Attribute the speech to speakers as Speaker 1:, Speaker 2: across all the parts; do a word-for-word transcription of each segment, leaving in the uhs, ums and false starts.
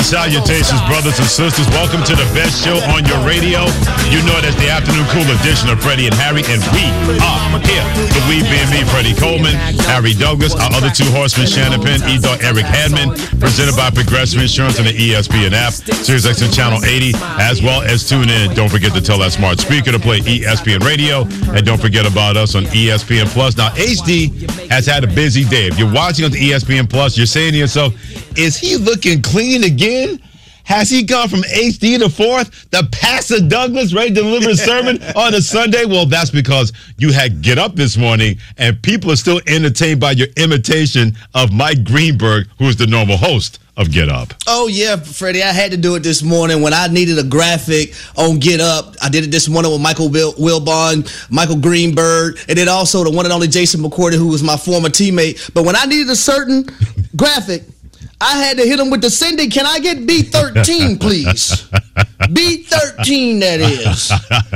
Speaker 1: Salutations, brothers and sisters. Welcome to the best show on your radio. You know it as the afternoon cool edition of Freddie and Harry, and we are here. The we being me, Freddie Coleman, Harry Douglas, our other two horsemen, Shannon Penn, E-Dog Eric Hadman, presented by Progressive Insurance and the E S P N app, Sirius X M Channel eighty, as well as tune in. Don't forget to tell that smart speaker to play E S P N Radio, and don't forget about us on E S P N Plus. Now, H D has had a busy day. If you're watching on the E S P N Plus, you're saying to yourself, is he looking clean again? Has he gone from H D to fourth? The Pastor Douglas ready to deliver a sermon on a Sunday? Well, that's because you had Get Up this morning, and people are still entertained by your imitation of Mike Greenberg, who is the normal host of Get Up.
Speaker 2: Oh, yeah, Freddie. I had to do it this morning when I needed a graphic on Get Up. I did it this morning with Michael Wil- Wilbon, Michael Greenberg, and then also the one and only Jason McCourty, who was my former teammate. But when I needed a certain graphic, I had to hit him with the Cindy. Can I get B thirteen, please? B thirteen, that is.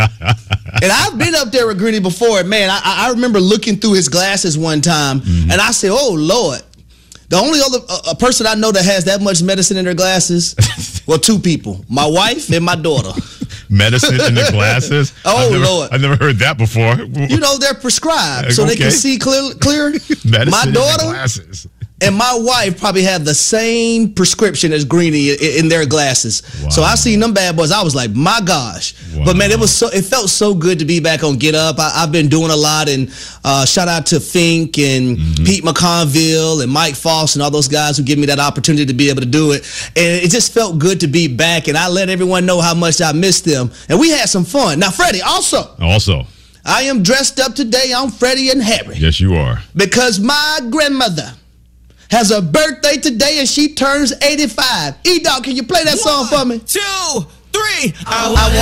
Speaker 2: And I've been up there with Greeny before. And man, I, I remember looking through his glasses one time, mm-hmm. and I said, oh, Lord. The only other uh, a person I know that has that much medicine in their glasses, well, two people, my wife and my daughter.
Speaker 1: Medicine in their glasses?
Speaker 2: Oh,
Speaker 1: I've never,
Speaker 2: Lord.
Speaker 1: I've never heard that before.
Speaker 2: You know, they're prescribed so
Speaker 1: okay.
Speaker 2: they can see clear. clear.
Speaker 1: Medicine
Speaker 2: my daughter,
Speaker 1: in their glasses.
Speaker 2: And my wife probably have the same prescription as Greeny in their glasses. Wow. So I seen them bad boys. I was like, my gosh. Wow. But man, it was so. It felt so good to be back on Get Up. I, I've been doing a lot, and uh, shout out to Fink and mm-hmm. Pete McConville and Mike Foss and all those guys who give me that opportunity to be able to do it. And it just felt good to be back. And I let everyone know how much I missed them. And we had some fun. Now, Freddie, also.
Speaker 1: Also.
Speaker 2: I am dressed up today. I'm Freddie and Harry.
Speaker 1: Yes, you are.
Speaker 2: Because my grandmother has a birthday today, and she turns eighty-five. E-Dog, can you play that song for me?
Speaker 3: Two, three.
Speaker 2: I, I